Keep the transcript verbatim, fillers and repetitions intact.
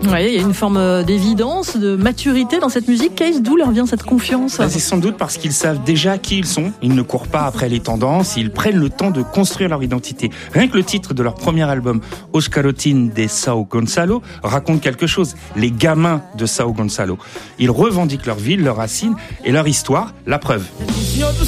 Oui, il y a une forme d'évidence, de maturité dans cette musique. Case, d'où leur vient cette confiance ? Ben, c'est sans doute parce qu'ils savent déjà qui ils sont. Ils ne courent pas après les tendances, ils prennent le temps de construire leur identité. Rien que le titre de leur premier album, Os Garotinhos de São Gonçalo, raconte quelque chose. Les gamins de São Gonçalo. Ils revendiquent leur ville, leurs racines et leur histoire. La preuve.